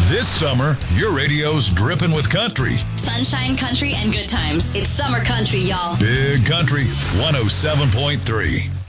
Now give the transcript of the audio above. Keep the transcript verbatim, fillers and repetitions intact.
This summer, your radio's dripping with country. Sunshine, country, and good times. It's summer country, y'all. Big Country, one oh seven point three.